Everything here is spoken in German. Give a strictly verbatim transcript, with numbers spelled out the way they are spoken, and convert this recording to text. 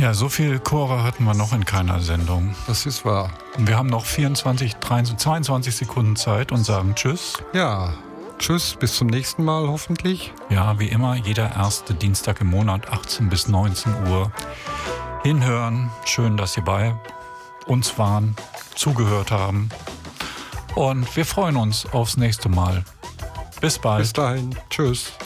Ja, so viel Chore hatten wir noch in keiner Sendung. Das ist wahr. Und wir haben noch vierundzwanzig, dreiundzwanzig, zweiundzwanzig Sekunden Zeit und sagen Tschüss. Ja, tschüss, bis zum nächsten Mal hoffentlich. Ja, wie immer, jeder erste Dienstag im Monat, achtzehn bis neunzehn Uhr. Hinhören, schön, dass Sie bei uns waren, zugehört haben. Und wir freuen uns aufs nächste Mal. Bis bald. Bis dahin, tschüss.